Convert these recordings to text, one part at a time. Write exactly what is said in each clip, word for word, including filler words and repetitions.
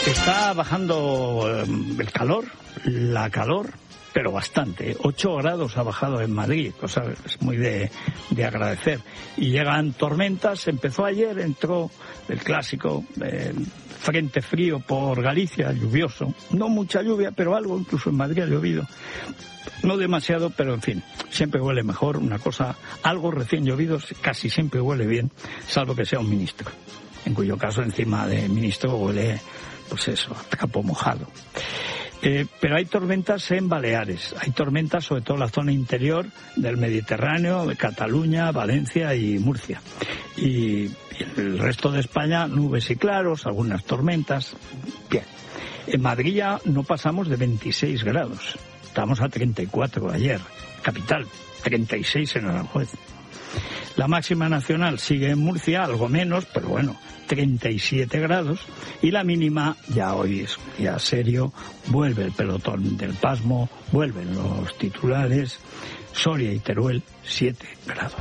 Está bajando el calor, la calor, pero bastante. ocho grados ha bajado en Madrid, cosa es muy de, de agradecer. Y llegan tormentas, empezó ayer, entró el clásico eh, frente frío por Galicia, lluvioso. No mucha lluvia, pero algo, incluso en Madrid ha llovido. No demasiado, pero en fin, siempre huele mejor. Una cosa, algo recién llovido casi siempre huele bien, salvo que sea un ministro. En cuyo caso encima de ministro huele, pues eso, a trapo mojado. Eh, pero hay tormentas en Baleares, hay tormentas sobre todo en la zona interior del Mediterráneo, de Cataluña, Valencia y Murcia. Y, y en el resto de España, nubes y claros, algunas tormentas. Bien, en Madrid ya no pasamos de veintiséis grados, estamos a treinta y cuatro ayer, capital, treinta y seis en Aranjuez. La máxima nacional sigue en Murcia, algo menos, pero bueno, treinta y siete grados, y la mínima, ya hoy es ya serio, vuelve el pelotón del pasmo, vuelven los titulares, Soria y Teruel, siete grados.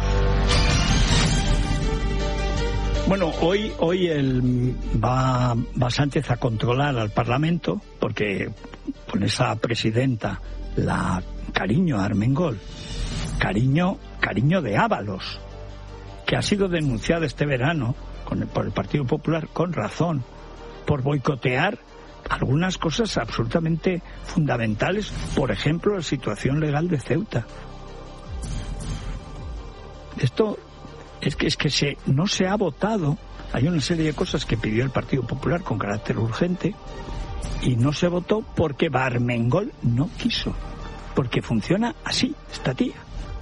Bueno, hoy hoy el, va, va Sánchez a controlar al Parlamento, porque con esa presidenta, la Cariño Armengol, Cariño, Cariño de Ábalos, que ha sido denunciada este verano con el, por el Partido Popular, con razón, por boicotear algunas cosas absolutamente fundamentales, por ejemplo, la situación legal de Ceuta. Esto es que, es que se, no se ha votado, hay una serie de cosas que pidió el Partido Popular con carácter urgente, y no se votó porque Armengol no quiso, porque funciona así, esta tía.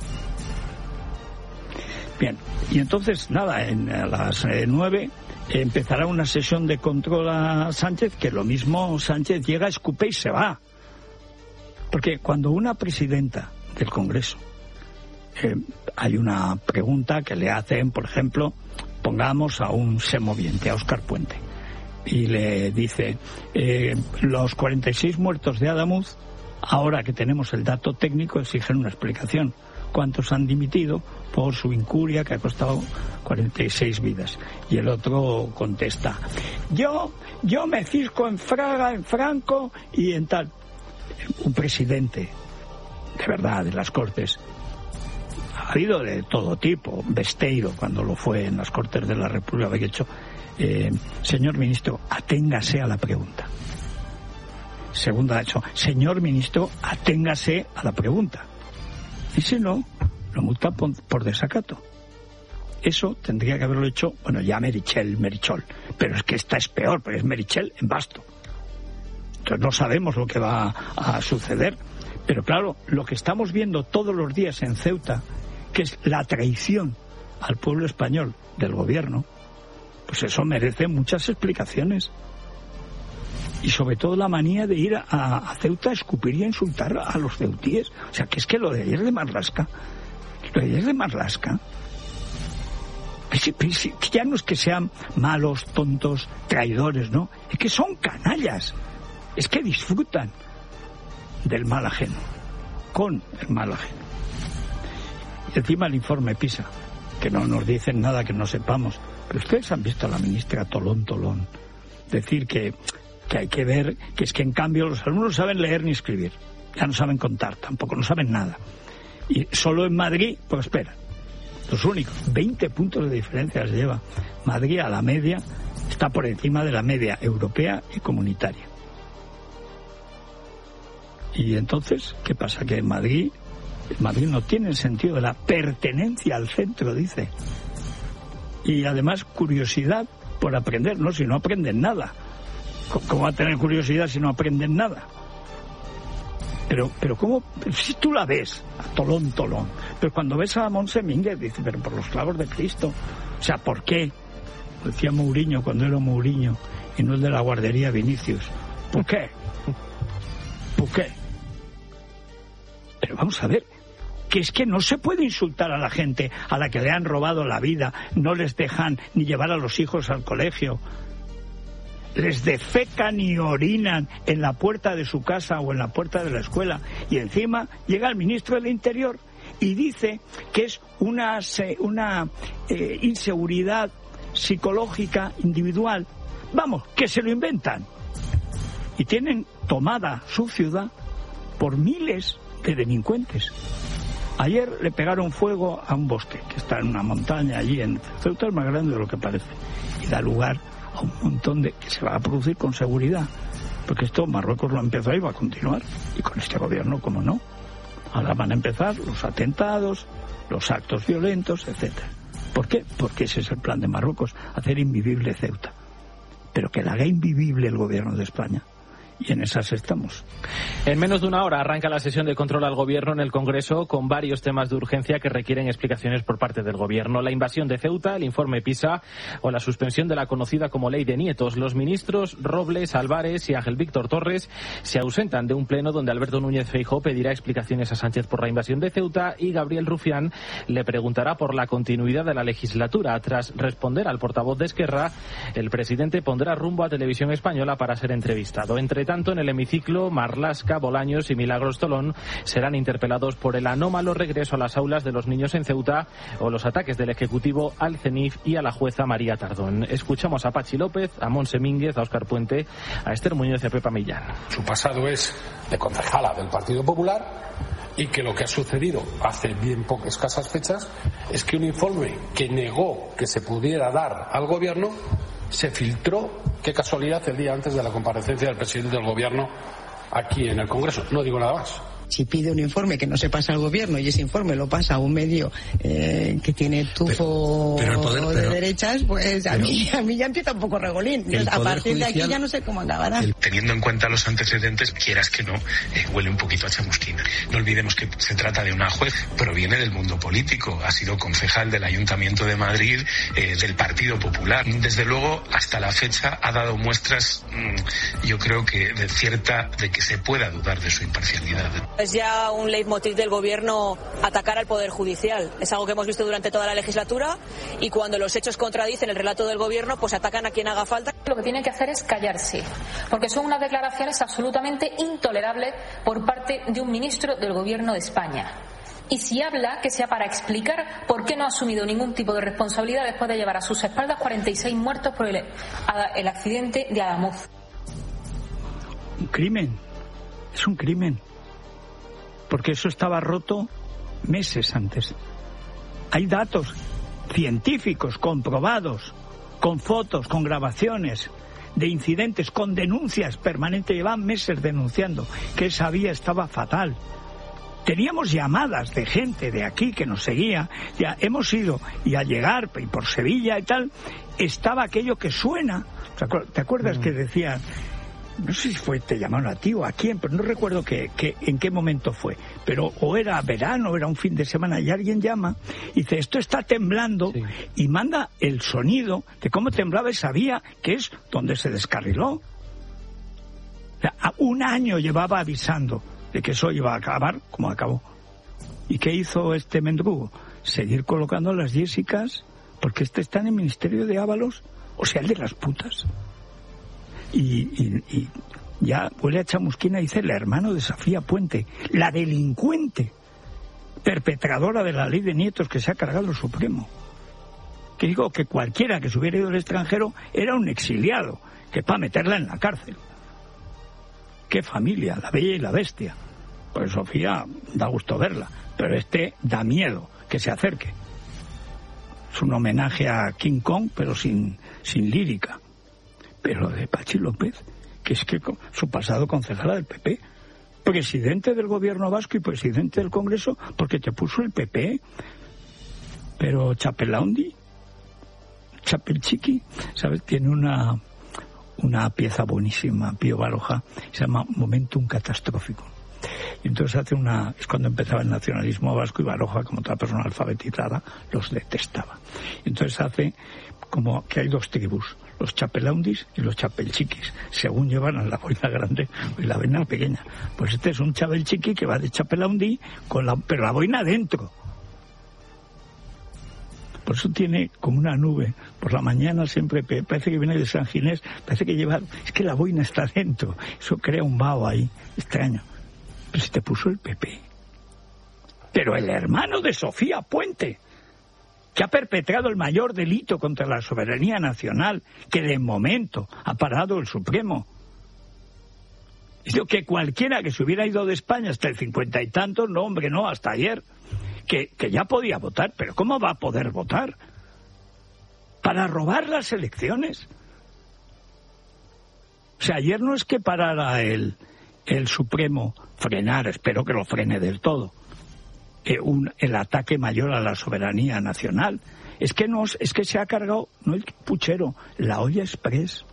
Bien, y entonces, nada, en, a las eh, nueve empezará una sesión de control a Sánchez, que lo mismo Sánchez llega, escupe y se va. Porque cuando una presidenta del Congreso, eh, hay una pregunta que le hacen, por ejemplo, pongamos a un semoviente, a Óscar Puente, y le dice, eh, los cuarenta y seis muertos de Adamuz, ahora que tenemos el dato técnico, exigen una explicación. ¿Cuántos han dimitido por su incuria que ha costado cuarenta y seis vidas? Y el otro contesta, yo yo me cisco en Fraga, en Franco y en tal. Un presidente, de verdad, de las Cortes, ha habido de todo tipo. Besteiro, cuando lo fue en las Cortes de la República, había hecho, eh, señor ministro, aténgase a la pregunta. Segundo ha hecho, señor ministro, aténgase a la pregunta. Y si no, lo multa por, por desacato. Eso tendría que haberlo hecho, bueno, ya Merichel, Merichol. Pero es que esta es peor, porque es Merichel en Basto. Entonces no sabemos lo que va a suceder. Pero claro, lo que estamos viendo todos los días en Ceuta, que es la traición al pueblo español del gobierno, pues eso merece muchas explicaciones. Y sobre todo la manía de ir a, a Ceuta a escupir y a insultar a los ceutíes. O sea, que es que lo de ayer de Marlaska, lo de ayer de Marlaska, que, si, que ya no es que sean malos, tontos, traidores, ¿no? Es que son canallas. Es que disfrutan del mal ajeno, con el mal ajeno. Y encima el informe PISA, que no nos dicen nada que no sepamos. Pero ustedes han visto a la ministra Tolón Tolón decir que... que hay que ver que es que en cambio los alumnos no saben leer ni escribir, ya no saben contar tampoco, no saben nada, y solo en Madrid, pues espera, los únicos, veinte puntos de diferencia se lleva Madrid a la media, está por encima de la media europea y comunitaria. Y entonces, ¿qué pasa? Que en Madrid, en Madrid no tiene el sentido de la pertenencia al centro, dice, y además curiosidad por aprender, no, si no aprenden nada. ¿Cómo va a tener curiosidad si no aprenden nada? Pero, pero ¿cómo? Si tú la ves, a Tolón, Tolón. Pero cuando ves a Montse Mínguez, dice, pero por los clavos de Cristo. O sea, ¿por qué? Decía Mourinho cuando era Mourinho, y no el de la guardería Vinicius. ¿Por qué? ¿Por qué? Pero vamos a ver, que es que no se puede insultar a la gente a la que le han robado la vida, no les dejan ni llevar a los hijos al colegio, les defecan y orinan en la puerta de su casa o en la puerta de la escuela, y encima llega el ministro del Interior y dice que es una, una eh, inseguridad psicológica individual. Vamos, que se lo inventan. y tienen tomada su ciudad por miles de delincuentes. Ayer le pegaron fuego a un bosque que está en una montaña allí en Ceuta, es más grande de lo que parece, y da lugar a un montón de que se va a producir con seguridad, porque esto Marruecos lo empezó y va a continuar, y con este gobierno, como no. Ahora van a empezar los atentados, los actos violentos, etcétera. ¿Por qué? Porque ese es el plan de Marruecos, hacer invivible Ceuta, pero que la haga invivible el gobierno de España. Y en esas estamos. En menos de una hora arranca la sesión de control al Gobierno en el Congreso con varios temas de urgencia que requieren explicaciones por parte del Gobierno. La invasión de Ceuta, el informe PISA o la suspensión de la conocida como Ley de Nietos. Los ministros Robles, Álvarez y Ángel Víctor Torres se ausentan de un pleno donde Alberto Núñez Feijóo pedirá explicaciones a Sánchez por la invasión de Ceuta y Gabriel Rufián le preguntará por la continuidad de la legislatura. Tras responder al portavoz de Esquerra, el presidente pondrá rumbo a Televisión Española para ser entrevistado. Entre tanto, en el hemiciclo, Marlaska, Bolaños y Milagros Tolón serán interpelados por el anómalo regreso a las aulas de los niños en Ceuta o los ataques del Ejecutivo al CENIF y a la jueza María Tardón. Escuchamos a Pachi López, a Montse Mínguez, a Óscar Puente, a Esther Muñoz y a Pepa Millán. Su pasado es de concejala del Partido Popular y que lo que ha sucedido hace bien pocas escasas fechas es que un informe que negó que se pudiera dar al Gobierno se filtró, qué casualidad, el día antes de la comparecencia del presidente del Gobierno aquí en el Congreso. No digo nada más. Si pide un informe que no se pasa al Gobierno y ese informe lo pasa a un medio eh, que tiene tufo pero, pero poder, de pero, derechas, pues a, pero, mí, a mí ya empieza un poco regolín. A partir de aquí ya no sé cómo acabará. El, teniendo en cuenta los antecedentes, quieras que no, eh, huele un poquito a chamusquina. No olvidemos que se trata de una juez, proviene del mundo político, ha sido concejal del Ayuntamiento de Madrid, eh, del Partido Popular. Desde luego, hasta la fecha ha dado muestras, mmm, yo creo que de cierta, de que se pueda dudar de su imparcialidad. Es ya un leitmotiv del Gobierno atacar al Poder Judicial. Es algo que hemos visto durante toda la legislatura y cuando los hechos contradicen el relato del Gobierno, pues atacan a quien haga falta. Lo que tiene que hacer es callarse, porque son unas declaraciones absolutamente intolerables por parte de un ministro del Gobierno de España. Y si habla, que sea para explicar por qué no ha asumido ningún tipo de responsabilidad después de llevar a sus espaldas cuarenta y seis muertos por el, el accidente de Adamuz. Un crimen. Es un crimen. Porque eso estaba roto meses antes. Hay datos científicos comprobados, con fotos, con grabaciones de incidentes, con denuncias permanentes. Llevan meses denunciando que esa vía estaba fatal. Teníamos llamadas de gente de aquí que nos seguía. Ya hemos ido y al llegar y por Sevilla y tal, estaba aquello que suena. ¿Te acuerdas mm. que decía? No sé si fue, te llamaron a ti o a quién, pero no recuerdo que, que, en qué momento fue. Pero o era verano, o era un fin de semana, y alguien llama y dice, esto está temblando, sí. Y manda el sonido de cómo temblaba esa vía, que es donde se descarriló. O sea, un año llevaba avisando de que eso iba a acabar como acabó. ¿Y qué hizo este mendrugo? Seguir colocando las Jessicas, porque este está en el Ministerio de Ábalos, o sea, el de las putas. Y, y, y ya huele a chamusquina, dice el hermano de Sofía Puente, la delincuente perpetradora de la ley de nietos que se ha cargado el Supremo. Que digo que cualquiera que se hubiera ido al extranjero era un exiliado, que para meterla en la cárcel. Qué familia, la bella y la bestia. Pues Sofía da gusto verla, pero este da miedo que se acerque. Es un homenaje a King Kong, pero sin, sin lírica. Pero de Pachi López, que es que su pasado concejala del P P, presidente del gobierno vasco y presidente del Congreso, porque te puso el P P. Pero Chapelaundi, Chapelchiqui, ¿sabes? Tiene una, una pieza buenísima, Pío Baroja, se llama Momentum Catastrófico. Y entonces hace una, es cuando empezaba el nacionalismo vasco y Baroja, como toda persona alfabetizada, los detestaba. Y entonces hace como que hay dos tribus, los chapelaundis y los chapelchiquis, según llevan a la boina grande y la boina pequeña. Pues este es un chapelchiqui que va de chapelaundi, con la, pero la boina adentro. Por eso tiene como una nube. Por la mañana siempre parece que viene de San Ginés, parece que lleva, es que la boina está dentro. Eso crea un vaho ahí, extraño. Pero se te puso el P P. Pero el hermano de Sofía Puente, que ha perpetrado el mayor delito contra la soberanía nacional, que de momento ha parado el Supremo. Digo que cualquiera que se hubiera ido de España hasta el cincuenta y tantos, no, hombre, no, hasta ayer, que, que ya podía votar, pero ¿cómo va a poder votar? ¿Para robar las elecciones? O sea, ayer no es que parara el, el Supremo frenar, espero que lo frene del todo, eh, un, el ataque mayor a la soberanía nacional. Es que, no, es que se ha cargado, no el puchero, la olla express.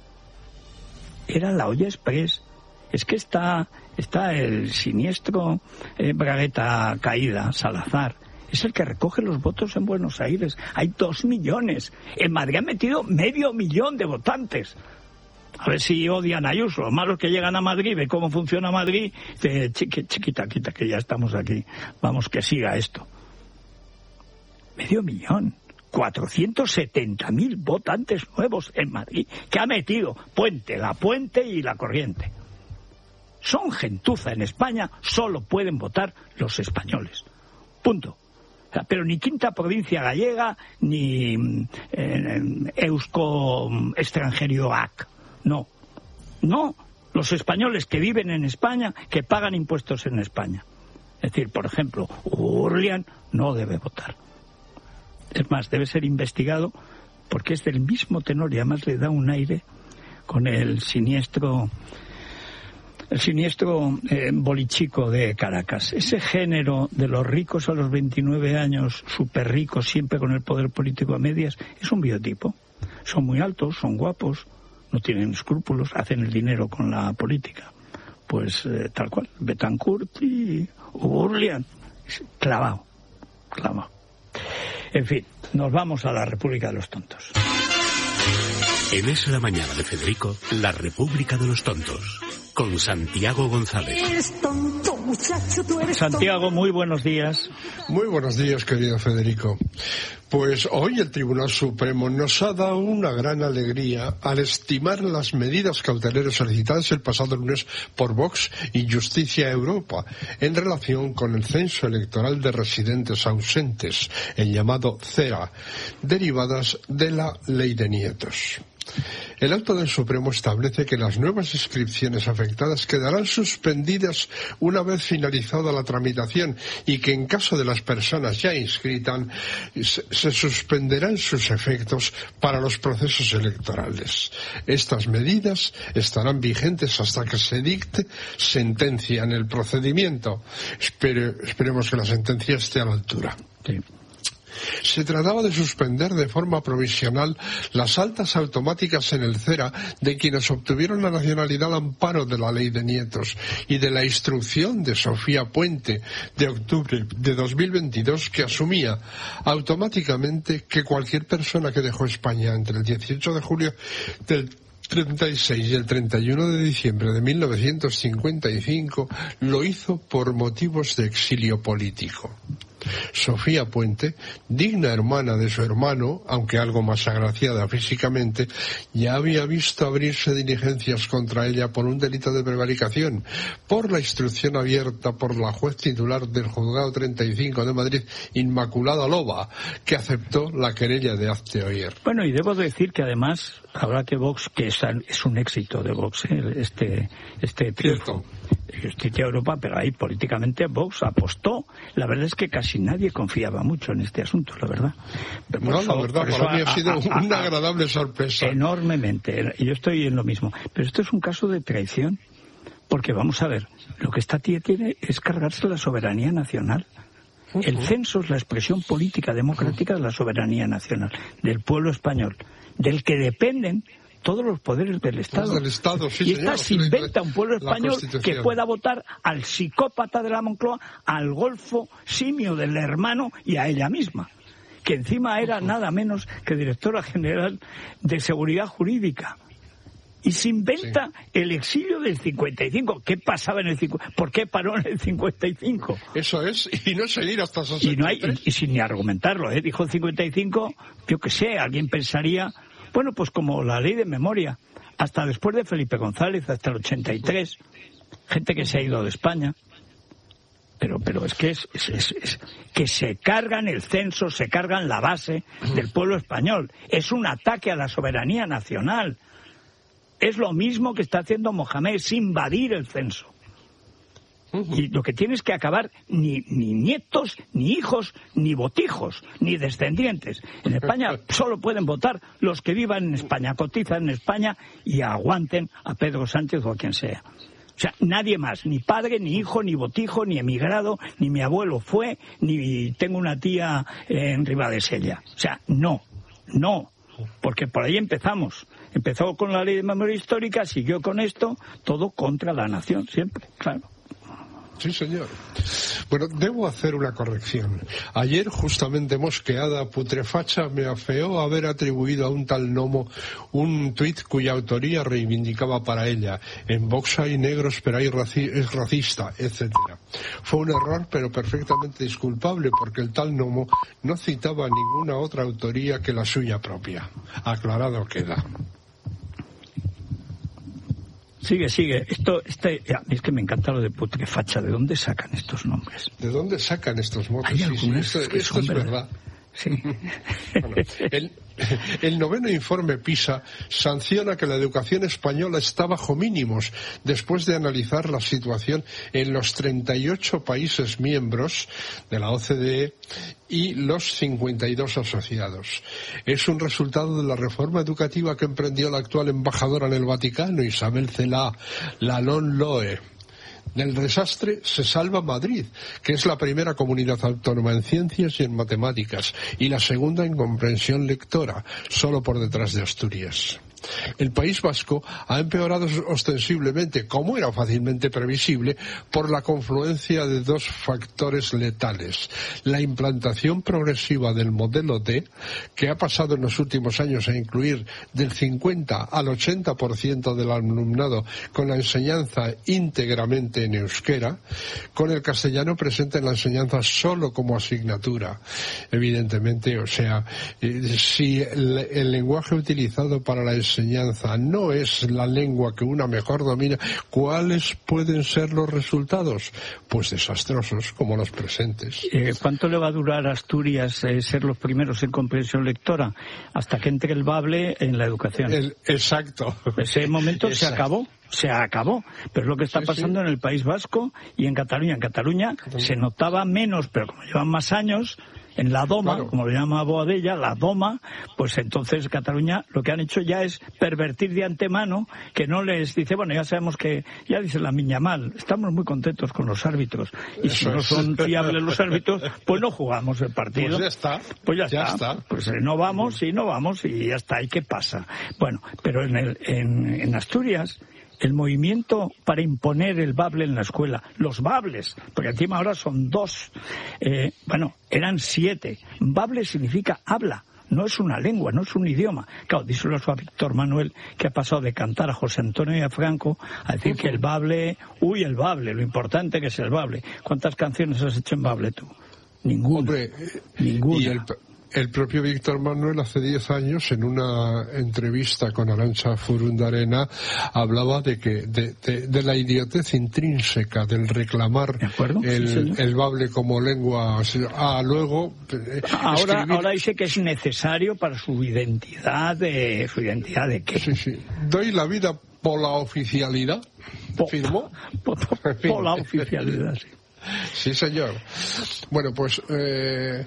Era la olla express. Es que está, está el siniestro eh, Bragueta Caída, Salazar, es el que recoge los votos en Buenos Aires. Hay dos millones. En Madrid han metido medio millón de votantes. A ver si odian a Ayuso. Los malos que llegan a Madrid, ve cómo funciona Madrid, dice, chiqui, chiquita, quita, que ya estamos aquí. Vamos, que siga esto. Medio millón. cuatrocientos setenta mil votantes nuevos en Madrid, que ha metido Puente, la Puente y la Corriente. Son gentuza en España, solo pueden votar los españoles. Punto. O sea, pero ni quinta provincia gallega, ni eh, Eusko Extranjerioak. No. No. Los españoles que viven en España, que pagan impuestos en España. Es decir, por ejemplo, Urlian no debe votar. Es más, debe ser investigado porque es del mismo tenor y además le da un aire con el siniestro... El siniestro eh, bolichico de Caracas. Ese género de los ricos a los veintinueve años, súper ricos, siempre con el poder político a medias, es un biotipo. Son muy altos, son guapos, no tienen escrúpulos, hacen el dinero con la política. Pues eh, tal cual, Betancourt y Urlian, clavado, clavado. En fin, nos vamos a la República de los Tontos. En Es la Mañana de Federico, la República de los Tontos, con Santiago González. Eres tonto, muchacho, tú eres Santiago, tonto. Muy buenos días. Muy buenos días, querido Federico. Pues hoy el Tribunal Supremo nos ha dado una gran alegría al estimar las medidas cautelares solicitadas el pasado lunes por Vox y Justicia Europa en relación con el censo electoral de residentes ausentes, el llamado CERA, derivadas de la Ley de Nietos. El auto del Supremo establece que las nuevas inscripciones afectadas quedarán suspendidas una vez finalizada la tramitación y que en caso de las personas ya inscritas se suspenderán sus efectos para los procesos electorales. Estas medidas estarán vigentes hasta que se dicte sentencia en el procedimiento. Espere, esperemos que la sentencia esté a la altura. Sí. Se trataba de suspender de forma provisional las altas automáticas en el CERA de quienes obtuvieron la nacionalidad al amparo de la Ley de Nietos y de la instrucción de Sofía Puente de octubre de dos mil veintidós que asumía automáticamente que cualquier persona que dejó España entre el dieciocho de julio del treinta y seis y el treinta y uno de diciembre de mil novecientos cincuenta y cinco lo hizo por motivos de exilio político. Sofía Puente, digna hermana de su hermano, aunque algo más agraciada físicamente, ya había visto abrirse diligencias contra ella por un delito de prevaricación, por la instrucción abierta por la juez titular del Juzgado treinta y cinco de Madrid, Inmaculada Loba, que aceptó la querella de hazte oír. Bueno, y debo decir que además, habrá que Vox, que es, es un éxito de Vox, ¿eh? este, este triunfo. Justicia Europa, pero ahí políticamente Vox apostó. La verdad es que casi nadie confiaba mucho en este asunto, la verdad. Pero no, eso, la verdad, para mí ha sido a, a, una agradable sorpresa. Enormemente, yo estoy en lo mismo. Pero esto es un caso de traición, porque vamos a ver, lo que esta tía tiene es cargarse la soberanía nacional. Uh-huh. El censo es la expresión política democrática de la soberanía nacional, del pueblo español, del que dependen todos los poderes del Estado. Del Estado sí, y esta se inventa un pueblo español que pueda votar al psicópata de la Moncloa, al golfo simio del hermano y a ella misma, que encima era nada menos que directora general de Seguridad Jurídica. Y se inventa sí. el exilio del cincuenta y cinco. ¿Qué pasaba en el cincuenta y cinco? ¿Por qué paró en el cincuenta y cinco? Eso es, y no seguir hasta sesenta y tres. Y, no hay, y, y sin ni argumentarlo, ¿eh? Dijo el cincuenta y cinco, yo qué sé, alguien pensaría... Bueno, pues como la ley de memoria, hasta después de Felipe González, hasta el ochenta y tres, gente que se ha ido de España, pero pero es que es, es, es, es que se cargan el censo, se cargan la base del pueblo español, es un ataque a la soberanía nacional. Es lo mismo que está haciendo Mohamed, es invadir el censo. Y lo que tienes que acabar, ni, ni nietos, ni hijos, ni botijos, ni descendientes. En España solo pueden votar los que vivan en España, cotizan en España y aguanten a Pedro Sánchez o a quien sea. O sea, nadie más, ni padre, ni hijo, ni botijo, ni emigrado, ni mi abuelo fue, ni tengo una tía en Ribadesella. O sea, no, no, porque por ahí empezamos. Empezó con la ley de memoria histórica, siguió con esto, todo contra la nación, siempre, claro. Sí, señor. Bueno, debo hacer una corrección. Ayer, justamente mosqueada, Putrefacha me afeó haber atribuido a un tal Nomo un tuit cuya autoría reivindicaba para ella. En Vox hay negros, pero hay raci- es racista, etcétera. Fue un error, pero perfectamente disculpable, porque el tal Nomo no citaba ninguna otra autoría que la suya propia. Aclarado queda. Sigue, sigue. Esto, este, es que me encanta lo de Putrefacha. ¿De dónde sacan estos nombres? ¿De dónde sacan estos motos? Hay Sí, algunos sí, esto, que esto son es verdad. verdad. Sí. Bueno, el, el noveno informe PISA sanciona que la educación española está bajo mínimos después de analizar la situación en los treinta y ocho países miembros de la O C D E y los cincuenta y dos asociados. Es un resultado de la reforma educativa que emprendió la actual embajadora en el Vaticano, Isabel Celá, la non loe. Del desastre se salva Madrid, que es la primera comunidad autónoma en ciencias y en matemáticas, y la segunda en comprensión lectora, solo por detrás de Asturias. El País Vasco ha empeorado ostensiblemente, como era fácilmente previsible, por la confluencia de dos factores letales. La implantación progresiva del modelo D, que ha pasado en los últimos años a incluir del cincuenta al ochenta por ciento del alumnado con la enseñanza íntegramente en euskera, con el castellano presente en la enseñanza solo como asignatura. Evidentemente, o sea, eh, si el, el lenguaje utilizado para la enseñanza enseñanza no es la lengua que una mejor domina, ¿cuáles pueden ser los resultados? Pues desastrosos, como los presentes. Eh, ¿Cuánto le va a durar a Asturias eh, ser los primeros en comprensión lectora? Hasta que entre el bable en la educación. El, exacto. Ese momento exacto. se acabó. Se acabó, pero es lo que está sí, pasando sí. en el País Vasco y en Cataluña. En Cataluña sí. se notaba menos, pero como llevan más años, en la Doma, claro. como le llama Boadella, la Doma, pues entonces Cataluña lo que han hecho ya es pervertir de antemano, que no les dice, bueno, ya sabemos que, ya dice la miña mal, estamos muy contentos con los árbitros, y Eso si es. no son fiables los árbitros, pues no jugamos el partido. Pues ya está. Pues ya, ya está. está. Pues no vamos y no vamos y ya está, ¿y qué pasa? Bueno, pero en, el, en, en Asturias, el movimiento para imponer el bable en la escuela, los bables, porque encima ahora son dos, eh, bueno, eran siete. Bable significa habla, no es una lengua, no es un idioma. Claro, díselo a Víctor Manuel, que ha pasado de cantar a José Antonio y a Franco a decir que el bable, uy, el bable, lo importante que es el bable. ¿Cuántas canciones has hecho en bable tú? Ninguna. Hombre, ninguna. Y el... El propio Víctor Manuel hace diez años, en una entrevista con Arantxa Furundarena, hablaba de que de, de, de la idiotez intrínseca del reclamar el, sí, el bable como lengua. Ah, luego eh, ahora, escribir... ahora dice que es necesario para su identidad de su identidad de qué. Sí, sí. Doy la vida por la oficialidad. Po, ¿Firmó? Por, por, por la oficialidad, sí. Sí, señor. Bueno, pues. Eh,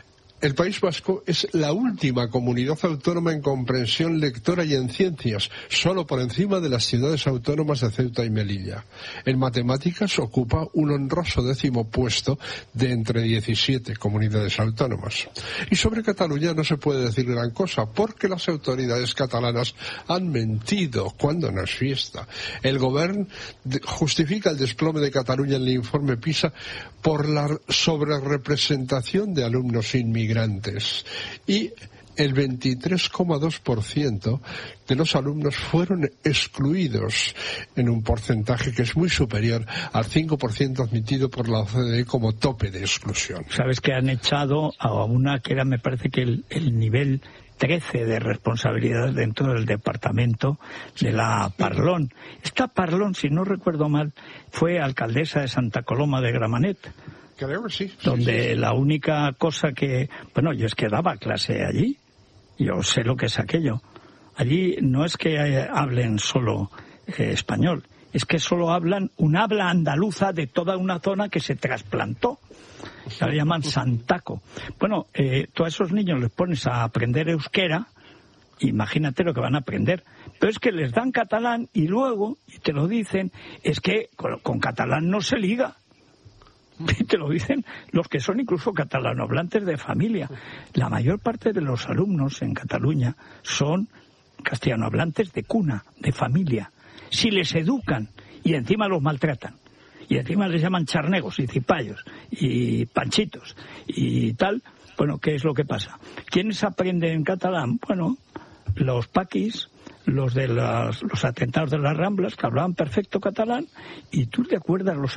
El País Vasco es la última comunidad autónoma en comprensión lectora y en ciencias, solo por encima de las ciudades autónomas de Ceuta y Melilla. En matemáticas ocupa un honroso décimo puesto de entre diecisiete comunidades autónomas. Y sobre Cataluña no se puede decir gran cosa, porque las autoridades catalanas han mentido cuando no es fiesta. El Govern justifica el desplome de Cataluña en el informe PISA por la sobrerepresentación de alumnos inmigrantes. Y el veintitrés coma dos por ciento de los alumnos fueron excluidos en un porcentaje que es muy superior al cinco por ciento admitido por la O C D E como tope de exclusión. Sabes que han echado a una que era, me parece que el, el nivel trece de responsabilidad dentro del departamento de la Parlón. Esta Parlón, si no recuerdo mal, fue alcaldesa de Santa Coloma de Gramenet. Creo que sí. Donde sí, sí. la única cosa que... Bueno, yo es que daba clase allí. Yo sé lo que es aquello. Allí no es que eh, hablen solo eh, español, es que solo hablan un habla andaluza de toda una zona que se trasplantó. Se le llaman santaco. Bueno, eh, tú a esos niños les pones a aprender euskera, imagínate lo que van a aprender. Pero es que les dan catalán y luego, y te lo dicen, es que con, con catalán no se liga. Y te lo dicen los que son incluso catalanohablantes de familia. La mayor parte de los alumnos en Cataluña son castellanohablantes de cuna, de familia. Si les educan y encima los maltratan, y encima les llaman charnegos y cipayos y panchitos y tal, bueno, ¿qué es lo que pasa? ¿Quiénes aprenden catalán? Bueno, los paquis, los de las, los atentados de las Ramblas, que hablaban perfecto catalán, y tú te acuerdas los